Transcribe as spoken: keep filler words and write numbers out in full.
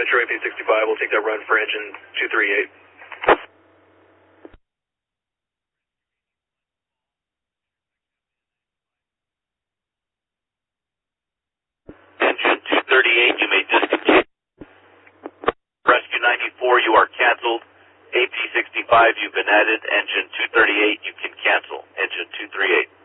Metro A P sixty-five, we'll take that run for engine two thirty-eight. Engine two thirty-eight, you may discontinue. Rescue ninety-four, you are canceled. A P sixty-five, you've been added. Engine two thirty-eight, you can cancel. Engine two thirty-eight.